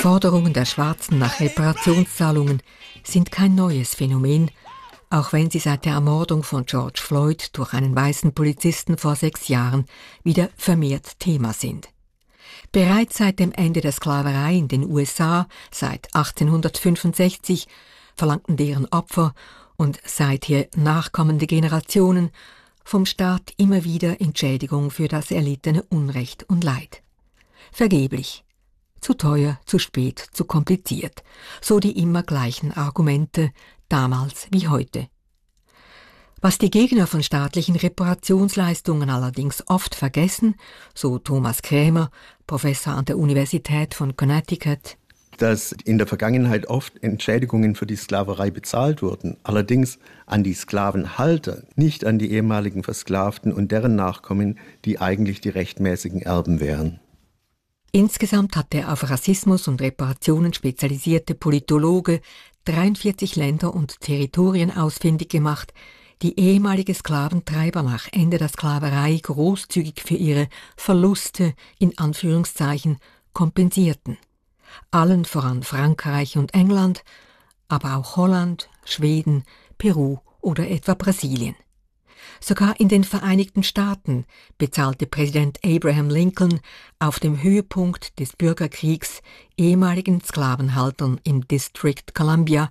Forderungen der Schwarzen nach Reparationszahlungen sind kein neues Phänomen, auch wenn sie seit der Ermordung von George Floyd durch einen weißen Polizisten vor 6 Jahren wieder vermehrt Thema sind. Bereits seit dem Ende der Sklaverei in den USA, seit 1865, verlangten deren Opfer und seither nachkommende Generationen vom Staat immer wieder Entschädigung für das erlittene Unrecht und Leid. Vergeblich. Zu teuer, zu spät, zu kompliziert. So die immer gleichen Argumente, damals wie heute. Was die Gegner von staatlichen Reparationsleistungen allerdings oft vergessen, so Thomas Krämer, Professor an der Universität von Connecticut, dass in der Vergangenheit oft Entschädigungen für die Sklaverei bezahlt wurden, allerdings an die Sklavenhalter, nicht an die ehemaligen Versklavten und deren Nachkommen, die eigentlich die rechtmäßigen Erben wären. Insgesamt hat der auf Rassismus und Reparationen spezialisierte Politologe 43 Länder und Territorien ausfindig gemacht, die ehemalige Sklaventreiber nach Ende der Sklaverei großzügig für ihre Verluste in Anführungszeichen kompensierten. Allen voran Frankreich und England, aber auch Holland, Schweden, Peru oder etwa Brasilien. Sogar in den Vereinigten Staaten bezahlte Präsident Abraham Lincoln auf dem Höhepunkt des Bürgerkriegs ehemaligen Sklavenhaltern im District Columbia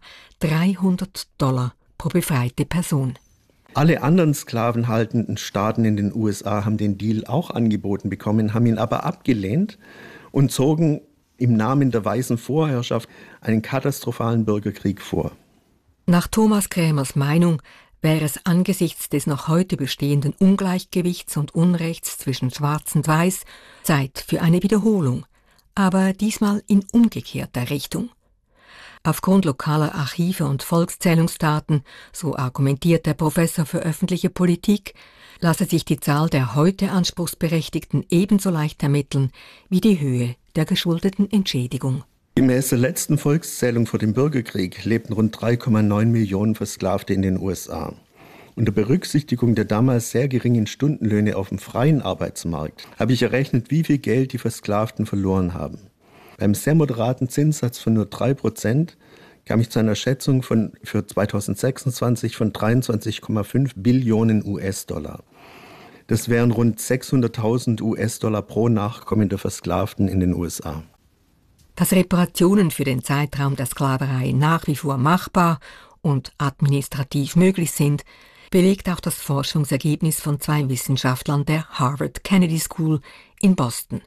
$300 pro befreite Person. Alle anderen sklavenhaltenden Staaten in den USA haben den Deal auch angeboten bekommen, haben ihn aber abgelehnt und zogen im Namen der weißen Vorherrschaft einen katastrophalen Bürgerkrieg vor. Nach Thomas Krämers Meinung wäre es angesichts des noch heute bestehenden Ungleichgewichts und Unrechts zwischen Schwarz und Weiß Zeit für eine Wiederholung, aber diesmal in umgekehrter Richtung. Aufgrund lokaler Archive und Volkszählungsdaten, so argumentiert der Professor für öffentliche Politik, lasse sich die Zahl der heute Anspruchsberechtigten ebenso leicht ermitteln wie die Höhe der geschuldeten Entschädigung. Gemäß der letzten Volkszählung vor dem Bürgerkrieg lebten rund 3,9 Millionen Versklavte in den USA. Unter Berücksichtigung der damals sehr geringen Stundenlöhne auf dem freien Arbeitsmarkt habe ich errechnet, wie viel Geld die Versklavten verloren haben. Beim sehr moderaten Zinssatz von nur 3% kam ich zu einer Schätzung für 2026 von 23,5 Billionen US-Dollar. Das wären rund 600.000 US-Dollar pro Nachkommen der Versklavten in den USA. Dass Reparationen für den Zeitraum der Sklaverei nach wie vor machbar und administrativ möglich sind, belegt auch das Forschungsergebnis von 2 Wissenschaftlern der Harvard Kennedy School in Boston.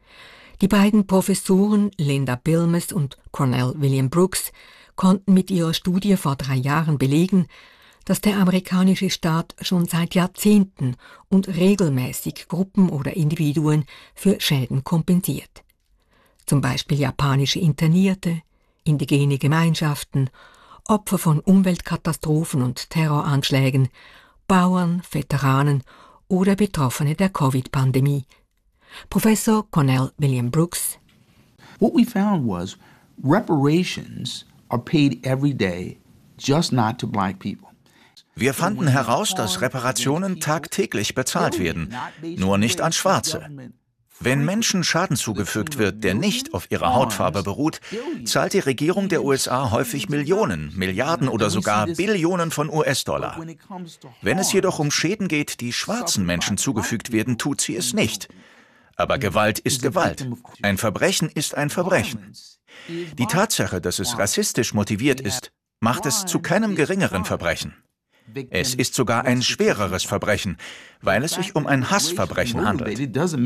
Die beiden Professoren Linda Bilmes und Cornell William Brooks konnten mit ihrer Studie vor 3 Jahren belegen, dass der amerikanische Staat schon seit Jahrzehnten und regelmäßig Gruppen oder Individuen für Schäden kompensiert. Zum Beispiel japanische Internierte, indigene Gemeinschaften, Opfer von Umweltkatastrophen und Terroranschlägen, Bauern, Veteranen oder Betroffene der Covid-Pandemie. Professor Cornell William Brooks: What we found was reparations are paid every day, just not to black people. Wir fanden heraus, dass Reparationen tagtäglich bezahlt werden, nur nicht an Schwarze. Wenn Menschen Schaden zugefügt wird, der nicht auf ihrer Hautfarbe beruht, zahlt die Regierung der USA häufig Millionen, Milliarden oder sogar Billionen von US-Dollar. Wenn es jedoch um Schäden geht, die schwarzen Menschen zugefügt werden, tut sie es nicht. Aber Gewalt ist Gewalt. Ein Verbrechen ist ein Verbrechen. Die Tatsache, dass es rassistisch motiviert ist, macht es zu keinem geringeren Verbrechen. Es ist sogar ein schwereres Verbrechen, weil es sich um ein Hassverbrechen handelt.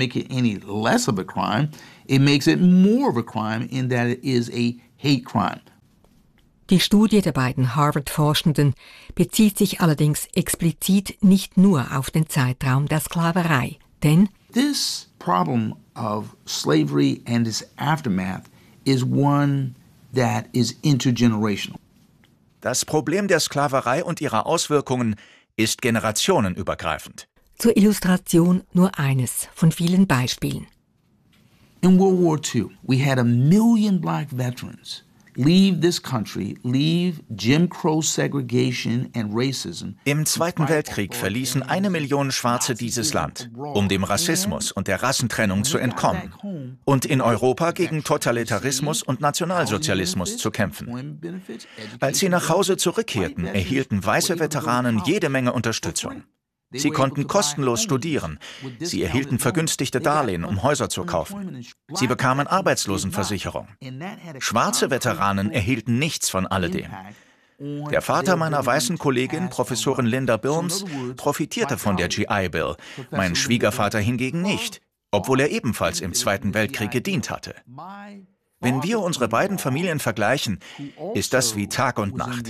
Die Studie der beiden Harvard-Forschenden bezieht sich allerdings explizit nicht nur auf den Zeitraum der Sklaverei, denn This problem of slavery and its aftermath is one that is intergenerational. Das Problem der Sklaverei und ihrer Auswirkungen ist generationenübergreifend. Zur Illustration nur eines von vielen Beispielen. In World War II, we had 1 million black veterans leave this country, leave Jim Crow segregation and racism. Im Zweiten Weltkrieg verließen 1 Million Schwarze dieses Land, um dem Rassismus und der Rassentrennung zu entkommen und in Europa gegen Totalitarismus und Nationalsozialismus zu kämpfen. Als sie nach Hause zurückkehrten, erhielten weiße Veteranen jede Menge Unterstützung. Sie konnten kostenlos studieren. Sie erhielten vergünstigte Darlehen, um Häuser zu kaufen. Sie bekamen Arbeitslosenversicherung. Schwarze Veteranen erhielten nichts von alledem. Der Vater meiner weißen Kollegin, Professorin Linda Bilmes, profitierte von der GI Bill, mein Schwiegervater hingegen nicht, obwohl er ebenfalls im Zweiten Weltkrieg gedient hatte. Wenn wir unsere beiden Familien vergleichen, ist das wie Tag und Nacht.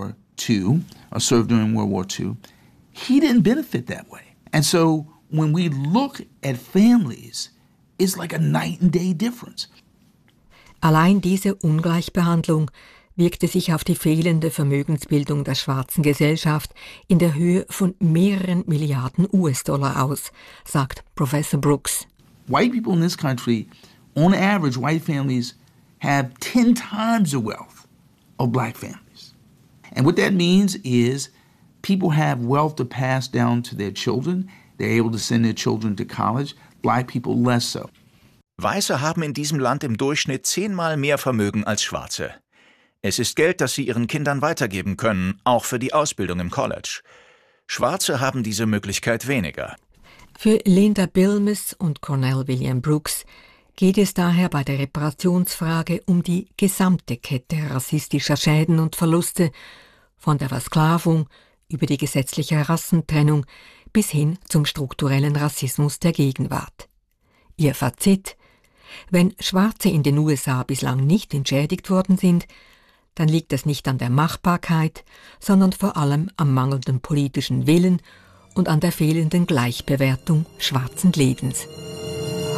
He didn't benefit that way. And so when we look at families, it's like a night and day difference. Allein diese Ungleichbehandlung wirkte sich auf die fehlende Vermögensbildung der schwarzen Gesellschaft in der Höhe von mehreren Milliarden US-Dollar aus, sagt Professor Brooks. White people in this country, on average, white families have 10 times the wealth of black families. And what that means is people have wealth to pass down to their children. They're able to send their children to college. Black people less so. Weiße haben in diesem Land im Durchschnitt 10-mal mehr Vermögen als Schwarze. Es ist Geld, das sie ihren Kindern weitergeben können, auch für die Ausbildung im College. Schwarze haben diese Möglichkeit weniger. Für Linda Bilmes und Cornell William Brooks geht es daher bei der Reparationsfrage um die gesamte Kette rassistischer Schäden und Verluste, von der Versklavung über die gesetzliche Rassentrennung bis hin zum strukturellen Rassismus der Gegenwart. Ihr Fazit: Wenn Schwarze in den USA bislang nicht entschädigt worden sind, dann liegt das nicht an der Machbarkeit, sondern vor allem am mangelnden politischen Willen und an der fehlenden Gleichbewertung schwarzen Lebens.